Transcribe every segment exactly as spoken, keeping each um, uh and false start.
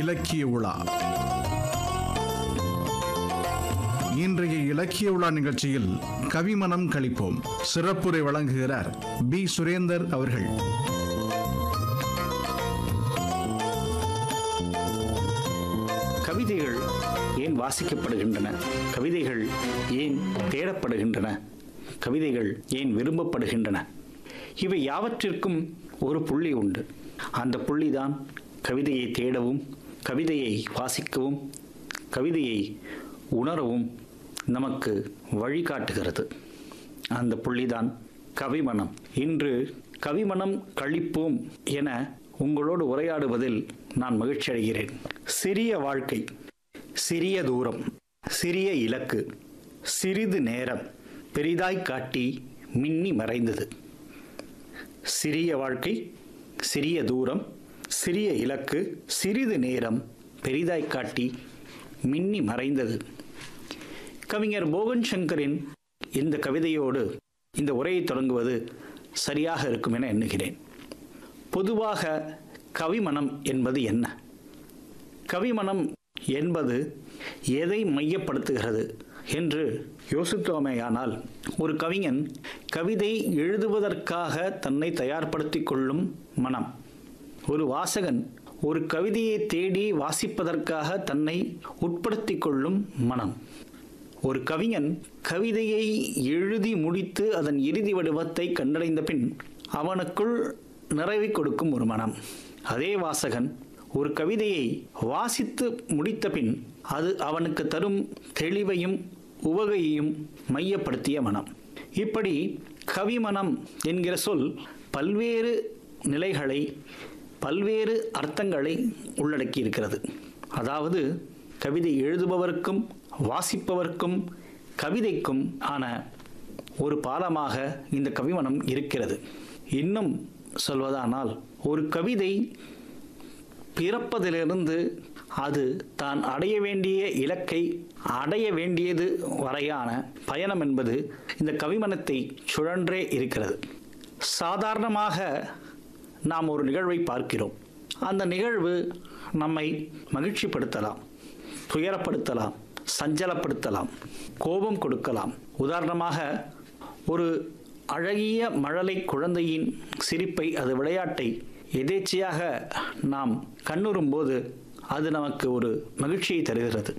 இலக்கிய உலா. இன்றைய இலக்கிய உலா நிகழ்ச்சியில் கவிமனம் கழிப்போம் சிறப்புரை வழங்குகிறார் பி சுரேந்தர் அவர்கள். கவிதைகள் ஏன் வாசிக்கப்படுகின்றன? கவிதைகள் ஏன் தேடப்படுகின்றன? கவிதைகள் ஏன் விரும்பப்படுகின்றன? இவை யாவற்றிற்கும் ஒரு புள்ளி உண்டு. அந்த புள்ளிதான் கவிதையை தேடவும், கவிதையை வாசிக்கவும், கவிதையை உணரவும் நமக்கு வழிகாட்டுகிறது. அந்த புள்ளிதான் கவிமனம். இன்று கவிமனம் கழிப்போம் என உங்களோடு உரையாடுவதில் நான் மகிழ்ச்சி அடைகிறேன். சிறிய வாழ்க்கை, சிறிய தூரம், சிறிய இலக்கு, சிறிது நேரம் பெரிதாய் காட்டி மின்னி மறைந்தது. சிறிய வாழ்க்கை, சிறிய தூரம், சிறிய இலக்கு, சிறிது நேரம் பெரிதாய் காட்டி மின்னி மறைந்தது. கவிஞர் போகன் சங்கரின் இந்த கவிதையோடு இந்த உரையை தொடங்குவது சரியாக இருக்கும் என எண்ணுகிறேன். பொதுவாக கவிமனம் என்பது என்ன? கவிமனம் என்பது எதை மையப்படுத்துகிறது என்று யோசித்தோமேயானால், ஒரு கவிஞன் கவிதை எழுதுவதற்காக தன்னை தயார்படுத்திக் கொள்ளும் மனம். ஒரு வாசகன் ஒரு கவிதையை தேடி வாசிப்பதற்காக தன்னை உட்படுத்திக் கொள்ளும் மனம். ஒரு கவிஞன் கவிதையை எழுதி முடித்து அதன் இறுதி வடிவத்தை கண்டடைந்த பின் அவனுக்குள் நிறைவை கொடுக்கும் ஒரு மனம். அதே வாசகன் ஒரு கவிதையை வாசித்து முடித்த பின் அது அவனுக்கு தரும் தெளிவையும் உவகையையும் மையப்படுத்திய மனம். இப்படி கவிமனம் என்கிற சொல் பல்வேறு நிலைகளை, பல்வேறு அர்த்தங்களை உள்ளடக்கி இருக்கிறது. அதாவது கவிதை எழுதுபவருக்கும் வாசிப்பவர்க்கும் கவிதைக்கும் ஆன ஒரு பாலமாக இந்த கவிமனம் இருக்கிறது. இன்னும் சொல்வதானால், ஒரு கவிதை பிறப்பதிலிருந்து அது தான் அடைய வேண்டிய இலக்கை அடைய வேண்டியது வரையான பயணம் என்பது இந்த கவிமனத்தை சுழன்றே இருக்கிறது. சாதாரணமாக நாம் ஒரு நிகழ்வை பார்க்கிறோம். அந்த நிகழ்வு நம்மை மகிழ்ச்சிப்படுத்தலாம், துயரப்படுத்தலாம், சஞ்சலப்படுத்தலாம், கோபம் கொடுக்கலாம். உதாரணமாக, ஒரு அழகிய மழலை குழந்தையின் சிரிப்பை, அது விளையாட்டை எதேச்சையாக நாம் கண்ணுறும் போது அது நமக்கு ஒரு மகிழ்ச்சியை தருகிறது.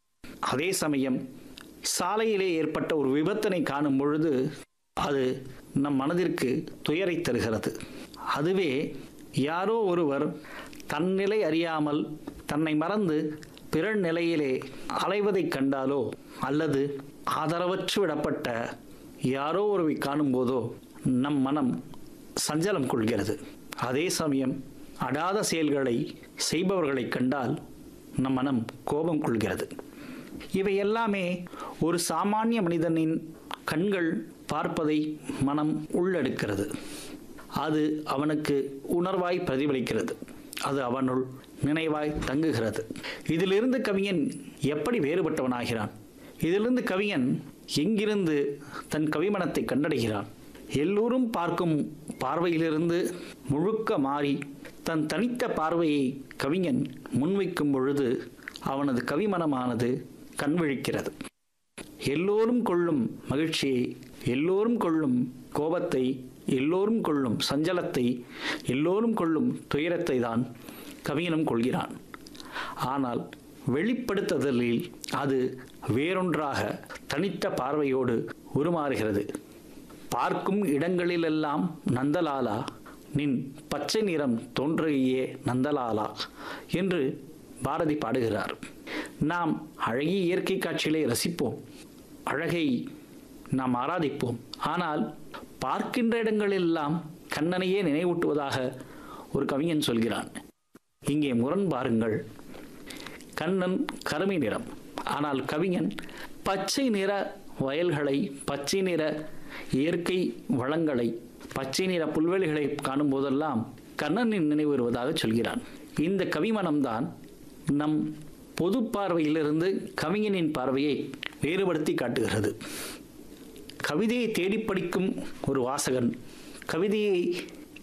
அதே சமயம் சாலையிலே ஏற்பட்ட ஒரு விபத்தினை காணும் பொழுது அது நம் மனதிற்கு துயரை தருகிறது. அதுவே யாரோ ஒருவர் தன் நிலை அறியாமல் தன்னை மறந்து பிறர் நிலையிலே அலைவதை கண்டாலோ, அல்லது ஆதரவற்று விடப்பட்ட யாரோ ஒருவை காணும் போதோ நம் மனம் சஞ்சலம் கொள்கிறது. அதே சமயம் அடாத செயல்களை செய்பவர்களை கண்டால் நம் மனம் கோபம் கொள்கிறது. இவை எல்லாமே ஒரு சாமானிய மனிதனின் கண்கள் பார்ப்பதை மனம் உள்ளெடுக்கிறது. அது அவனுக்கு உணர்வாய் பிரதிபலிக்கிறது. அது அவனுள் நினைவாய் தங்குகிறது. இதிலிருந்து கவிஞன் எப்படி வேறுபட்டவனாகிறான்? இதிலிருந்து கவிஞன் எங்கிருந்து தன் கவிமனத்தை கண்டடைகிறான்? எல்லோரும் பார்க்கும் பார்வையிலிருந்து முழுக்க மாறி தன் தனித்த பார்வையை கவிஞன் முன்வைக்கும் பொழுது அவனது கவிமனமானது கண்விழிக்கிறது. எல்லோரும் கொள்ளும் மகிழ்ச்சியை, எல்லோரும் கொள்ளும் கோபத்தை, எல்லோரும் கொள்ளும் சஞ்சலத்தை, எல்லோரும் கொள்ளும் துயரத்தை தான் கவிஞனும் கொள்கிறான். ஆனால் வெளிப்படுத்துதலில் அது வேறொன்றாக தனித்த பார்வையோடு உருமாறுகிறது. பார்க்கும் இடங்களிலெல்லாம் நந்தலாலா, நின் பச்சை நிறம் தோன்றியே நந்தலாலா என்று பாரதி பாடுகிறார். நாம் அழகிய இயற்கை காட்சிகளை ரசிப்போம், அழகை நாம் ஆராதிப்போம். ஆனால் பார்க்கின்ற இடங்களெல்லாம் கண்ணனையே நினைவூட்டுவதாக ஒரு கவிஞன் சொல்கிறான். இங்கே முரண் பாருங்கள். கண்ணன் கருமை நிறம், ஆனால் கவிஞன் பச்சை நிற வயல்களை, பச்சை நிற இயற்கை வளங்களை, பச்சை நிற புல்வெளிகளை காணும் போதெல்லாம் கண்ணனின் நினைவு வருவதாக சொல்கிறான். இந்த கவிமனம்தான் நம் பொது பார்வையிலிருந்து கவிஞனின் பார்வையை வேறுபடுத்தி காட்டுகிறது. கவிதையை தேடி படிக்கும் ஒரு வாசகன் கவிதையை